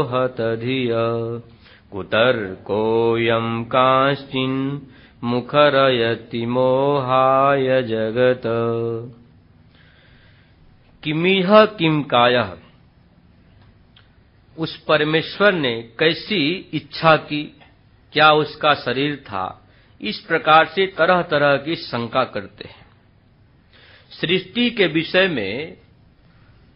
हतधिय कुतर्कोऽयं कांश्चिन् मुखरयति मोहाय जगत। किमिह किम कायः, उस परमेश्वर ने कैसी इच्छा की, क्या उसका शरीर था, इस प्रकार से तरह तरह की शंका करते हैं। सृष्टि के विषय में